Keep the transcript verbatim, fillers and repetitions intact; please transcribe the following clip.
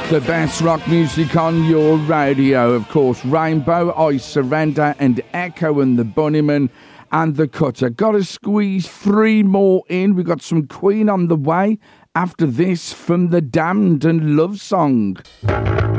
The best rock music on your radio, of course. Rainbow, I Surrender, and Echo and the Bunnymen and the Cutter. Got to squeeze three more in. We got some Queen on the way after this from The Damned and Love Song.